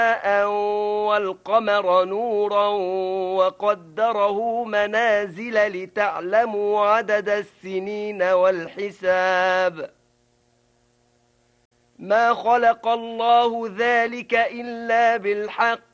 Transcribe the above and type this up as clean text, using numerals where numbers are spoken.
والقمر نورا وقدره منازل لتعلموا عدد السنين والحساب ما خلق الله ذلك إلا بالحق